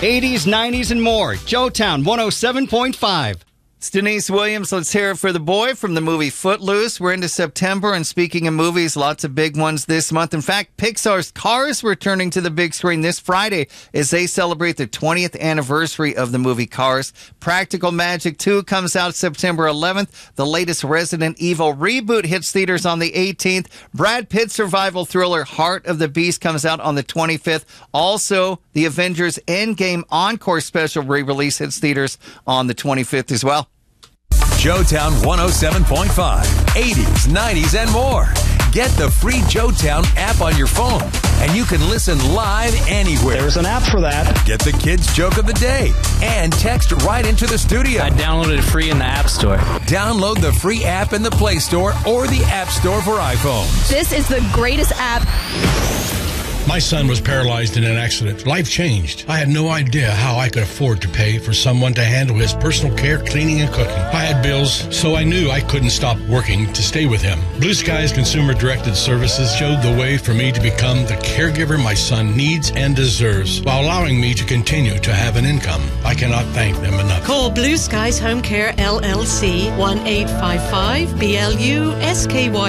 80s, 90s, and more. Joetown 107.5. It's Denise Williams. Let's hear it for the boy from the movie Footloose. We're into September, and speaking of movies, lots of big ones this month. In fact, Pixar's Cars returning to the big screen this Friday as they celebrate the 20th anniversary of the movie Cars. Practical Magic 2 comes out September 11th. The latest Resident Evil reboot hits theaters on the 18th. Brad Pitt survival thriller Heart of the Beast comes out on the 25th. Also, the Avengers Endgame Encore special re-release hits theaters on the 25th as well. Joetown 107.5, 80s, 90s, and more. Get the free Joetown app on your phone, and you can listen live anywhere. There's an app for that. Get the kids' joke of the day and text right into the studio. I downloaded it free in the App Store. Download the free app in the Play Store or the App Store for iPhones. This is the greatest app. My son was paralyzed in an accident. Life changed. I had no idea how I could afford to pay for someone to handle his personal care, cleaning, and cooking. I had bills, so I knew I couldn't stop working to stay with him. Blue Skies Consumer-Directed Services showed the way for me to become the caregiver my son needs and deserves, while allowing me to continue to have an income. I cannot thank them enough. Call Blue Skies Home Care LLC 1-855-BLUSKY